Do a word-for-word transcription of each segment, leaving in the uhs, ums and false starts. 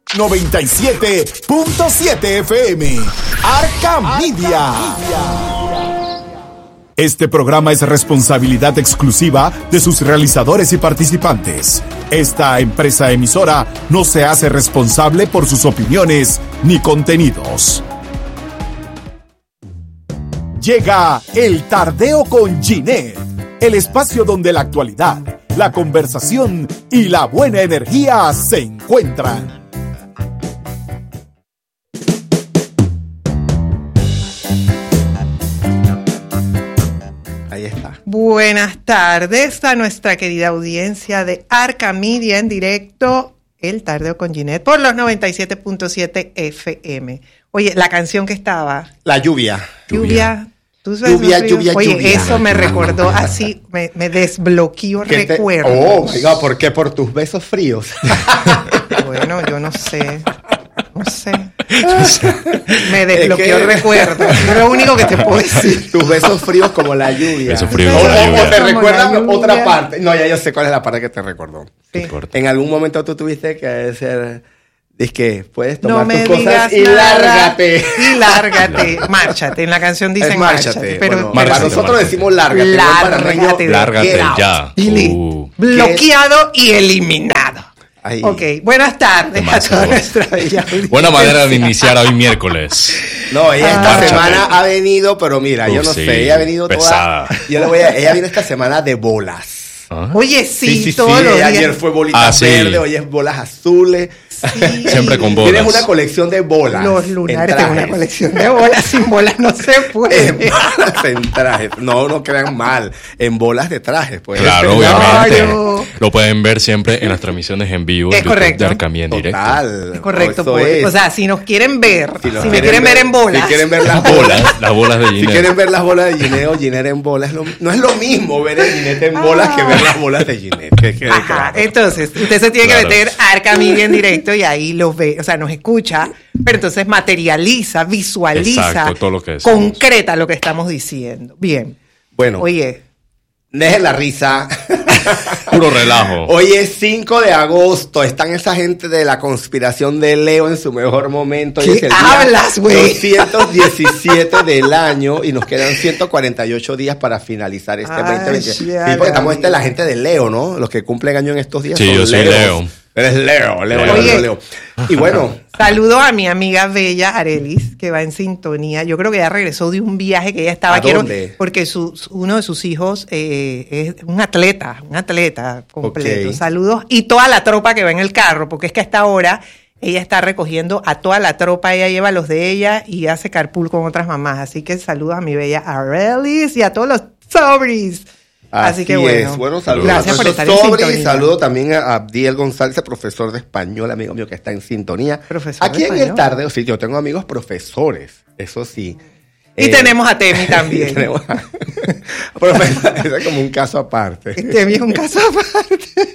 noventa y siete punto siete F M. Arca Media. Este programa es responsabilidad exclusiva de sus realizadores y participantes. Esta empresa emisora no se hace responsable por sus opiniones ni contenidos. Llega El Tardeo con Ginette, el espacio donde la actualidad, la conversación y la buena energía se encuentran. Ahí está. Buenas tardes a nuestra querida audiencia de Arca Media en directo, El Tardeo con Ginette, por los noventa y siete punto siete F M. Oye, la canción que estaba... La lluvia. Lluvia. ¿Tú sabes Lluvia, lluvia, Oye, lluvia. eso me recordó así, me, me desbloqueó ¿Qué te- recuerdos. Oh, my God, ¿por qué? Por tus besos fríos. Bueno, yo no sé. No sé. Me desbloqueó Es que- recuerdos. Es lo único que te puedo decir. Tus besos fríos como la lluvia. Besos fríos O, como la o- o lluvia. te Como recuerdan la lluvia. otra parte. No, ya yo sé cuál es la parte que te recordó. Sí. En algún momento tú tuviste que decir, es que puedes tomar No me tus digas cosas y nada, lárgate. Y lárgate. Márchate. En la canción dicen Es márchate. márchate. Pero, Bueno, pero- para nosotros márchate. decimos lárgate. buen panameño, Lárgate. Lárgate get out. ya. Y li- Uh. bloqueado y eliminado. Ahí. Ok, buenas tardes a Demasiado. toda nuestra bella audiencia. Buena manera de iniciar hoy miércoles. No, ella esta Márchate. semana ha venido, pero mira, yo Uf, no sí, sé, ella ha venido pesada. toda. Yo le voy a, ella vino esta semana de bolas. ¿Ah? Oye, sí, Sí, sí, todos sí. los ella días. ayer fue bolitas Ah, sí. verdes, hoy es bolas azules. Sí. Siempre con bolas. Tienes una colección de bolas. Los lunares en de una trajes. colección de bolas. Sin bolas no se En puede. bolas en trajes. No, no crean mal. En bolas de trajes, pues. Claro, Claro. obviamente. Lo pueden ver siempre en las transmisiones en vivo Es en YouTube correcto. de Arcamía en directo. Total. Es correcto, Eso pues. es. O sea, si nos quieren ver, si, nos me quieren ver, en bolas. Si quieren ver las Las bolas. bolas, las bolas de Si Ginette. quieren ver las bolas de Ginette o Ginette en bolas, lo- no es lo mismo ver a Ginette en bolas que ver las bolas de Ginette. Que quede Ajá, claro. entonces usted se tiene Claro. que meter a Arca Media en directo y ahí los ve, o sea, nos escucha, pero entonces materializa, visualiza, Exacto, todo lo que decimos. concreta lo que estamos diciendo. Bien. Bueno, Oye, dejen la risa. Puro relajo. Hoy es cinco de agosto. Están esa gente de la conspiración de Leo en su mejor momento. Hoy ¿Qué es el día hablas, güey? doscientos diecisiete del año y nos quedan ciento cuarenta y ocho días para finalizar este Ay, veinte veinte. ya, Sí, porque estamos Gaby. esta la gente de Leo, ¿no? Los que cumplen año en estos días. Sí, son yo soy Leos. Leo. Eres Leo, Leo, Leo, Oye. Leo, Leo. Y bueno, saludo a mi amiga Bella Arelis, que va en sintonía. Yo creo que ya regresó de un viaje que ella estaba. ¿A quiero- dónde? Porque su, su- uno de sus hijos eh, es un atleta, un atleta completo. Ok. Saludos. Y toda la tropa que va en el carro, porque es que a esta hora ella está recogiendo a toda la tropa. Ella lleva los de ella y hace carpool con otras mamás. Así que saludos a mi Bella Arelis y a todos los sobris. Así, así que bueno. es. Bueno, saludos Gracias a por todos estar esos en sobres y sintonía. saludo también a Abdiel González, profesor de español, amigo mío que está en sintonía. Profesor de Aquí en el español. Tardeo, sí, yo tengo amigos profesores, eso sí. Y Eh, tenemos a Temi también. y tenemos a- Profesor, ese es como un caso aparte. Temi es un caso aparte.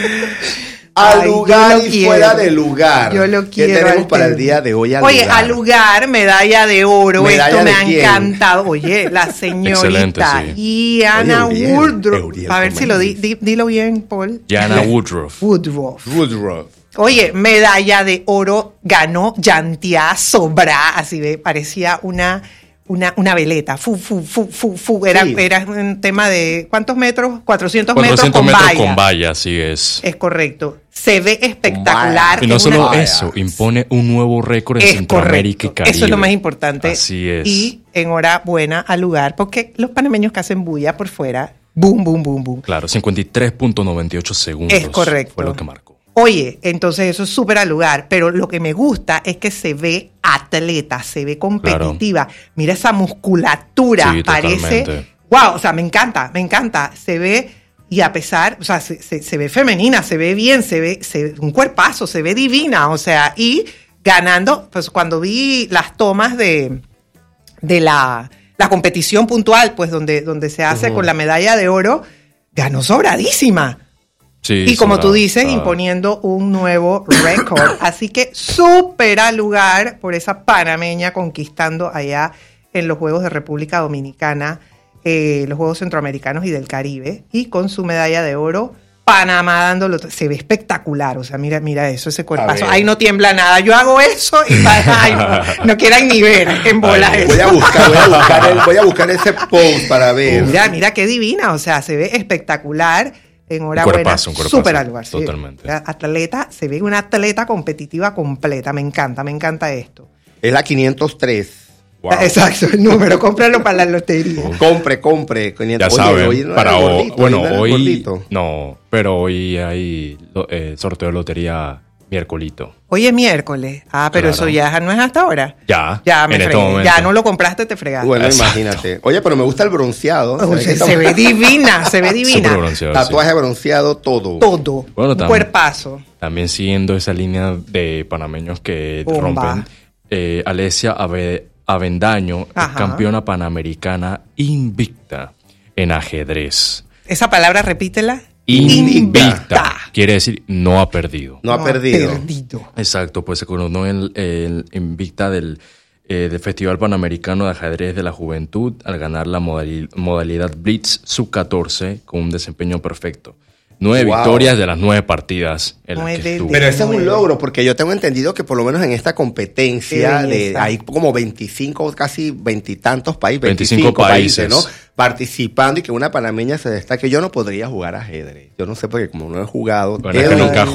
Al Ay, lugar yo lo y quiero. fuera de lugar. Yo lo quiero. ¿Qué tenemos al para el Temi. día de hoy? Al Oye, lugar? al lugar, medalla de oro. ¿Medalla Esto me de ha quién? encantado. Oye, la señorita Excelente, Iana Oye, Uriel, Woodruff. Uriel A ver si lo di, Comelis. di- dilo bien, Paul. Jana Woodruff. Woodruff. Woodruff. Oye, medalla de oro ganó Yantia Sobra. Así ve, parecía una, una, una veleta. Fu, fu, fu, fu, fu. Era, Sí. era un tema de ¿cuántos metros? cuatrocientos, cuatrocientos metros con metros valla. con valla, así es. Es correcto. Se ve espectacular. Y no en solo una- eso, impone un nuevo récord en Es Centroamérica y correcto. Caribe. Eso es lo más importante. Así es. Y enhorabuena al lugar, porque los panameños que hacen bulla por fuera, boom, boom, boom, boom. Claro, cincuenta y tres punto noventa y ocho segundos. Es correcto. Fue lo que marcó. Oye, entonces eso es súper al lugar, pero lo que me gusta es que se ve atleta, se ve competitiva. Mira esa musculatura, Sí, parece. totalmente. Wow, o sea, me encanta, me encanta. Se ve, y a pesar, o sea, se, se- se ve femenina, se ve bien, se ve, se ve un cuerpazo, se ve divina, o sea, y ganando, pues cuando vi las tomas de, de la, la competición puntual, pues donde, donde se hace Ujú. con la medalla de oro, ganó sobradísima. Sí, Y como tú sobrado, dices, sobrado. imponiendo un nuevo récord. Así que súper al lugar por esa panameña conquistando allá en los Juegos de República Dominicana, eh, los Juegos Centroamericanos y del Caribe, y con su medalla de oro Panamá dándolo, se ve espectacular, o sea, mira, mira eso, ese cuerpazo, ver. ahí no tiembla nada, yo hago eso y para, ay, no, no quieran ni ver en bola Ay, eso. Voy a buscar, voy a buscar, el, voy a buscar ese post para ver. Mira, mira qué divina, o sea, se ve espectacular, enhorabuena, Un cuerpazo, un cuerpazo, súper al lugar, sí. totalmente. La atleta, se ve una atleta competitiva completa, me encanta, me encanta esto. Es la quinientos tres. Wow. Exacto, el número, cómpralo para la lotería. Compre, compre. Ya Oye, saben, hoy no para era hoy, gordito, bueno, hoy no era hoy gordito. no, pero hoy hay lo- eh, sorteo de lotería miércolito. Hoy es miércoles, ah, pero Claro. eso ya no es hasta ahora. Ya, Ya me en este fregué, momento. ya no lo compraste, te fregaste. Bueno, Exacto. imagínate. Oye, pero me gusta el bronceado. Uy, ¿Sabes se, qué se estamos- ve divina, se ve Súper divina. bronceado, sí. Tatuaje bronceado, todo. Todo, Bueno, un tam- cuerpazo. También siguiendo esa línea de panameños que Bomba. rompen, eh, Alesia Ave- Avendaño es Ajá. campeona panamericana invicta en ajedrez. Esa palabra, repítela. Invicta. Quiere decir no ha perdido. No ha perdido. perdido. Exacto, pues se coronó el, el invicta del, eh, del Festival Panamericano de Ajedrez de la Juventud al ganar la modali- modalidad Blitz sub catorce con un desempeño perfecto. Nueve Wow. victorias de las nueve partidas en las Nueve que estuvo. de- Pero ese es un Nueve. logro, porque yo tengo entendido que por lo menos en esta competencia Qué de, belleza. hay como veinticinco, casi veintitantos países, veinticinco veinticinco países, países. ¿no? Participando y que una panameña se destaque. Yo no podría jugar ajedrez. Yo no sé porque como no he jugado. Bueno, es que Edwin- nunca